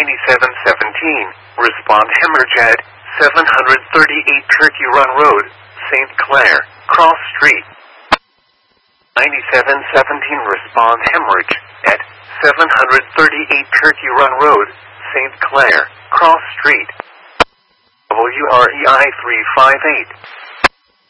9717, respond hemorrhage at 738 Turkey Run Road, St. Clair, Cross Street. 9717, respond hemorrhage at 738 Turkey Run Road, St. Clair, Cross Street. WREI 358.